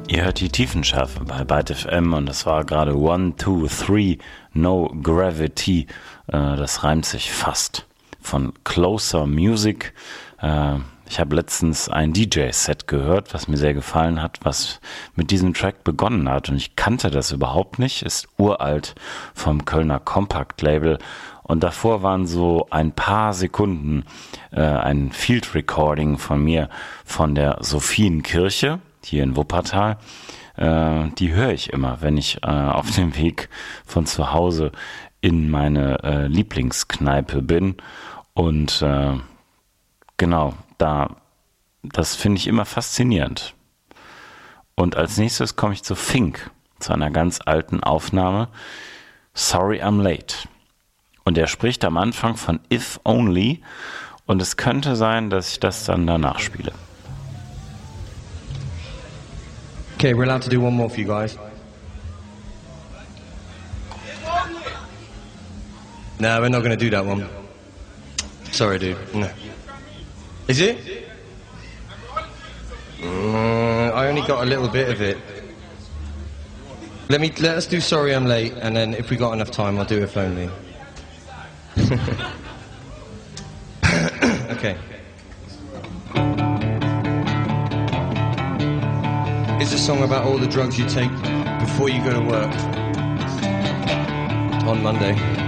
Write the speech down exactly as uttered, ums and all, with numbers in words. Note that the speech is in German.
Ihr hört die Tiefenschärfe bei Byte F M und das war gerade One, Two, Three, No Gravity. Äh, das reimt sich fast. Von Closer Music. Äh, ich habe letztens ein D J-Set gehört, was mir sehr gefallen hat, was mit diesem Track begonnen hat. Und ich kannte das überhaupt nicht. Ist uralt vom Kölner Compact-Label. Und davor waren so ein paar Sekunden äh, ein Field Recording von mir von der Sophienkirche hier in Wuppertal. Äh, die höre ich immer, wenn ich äh, auf dem Weg von zu Hause in meine äh, Lieblingskneipe bin. Und äh, genau, da das finde ich immer faszinierend. Und als nächstes komme ich zu Fink, zu einer ganz alten Aufnahme. Sorry I'm Late. Und er spricht am Anfang von If Only. Und es könnte sein, dass ich das dann danach spiele. Okay, we're allowed to do one more for you guys. No, we're not going to do that one. Sorry, dude. No. Is it? Mm, I only got a little bit of it. Let me let us do Sorry I'm Late, and then if we got enough time, I'll do If Only. Okay. It's a song about all the drugs you take before you go to work on Monday.